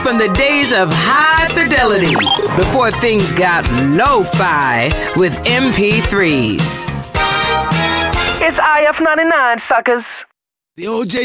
From the days of high fidelity, before things got lo-fi with MP3s. It's IF99, suckers. The OJ